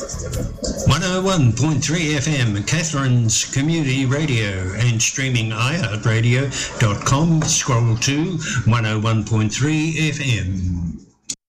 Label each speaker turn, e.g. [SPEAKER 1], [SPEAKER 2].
[SPEAKER 1] 101.3 FM, Catherine's Community Radio, and streaming iHeartRadio.com. Scroll to 101.3 FM.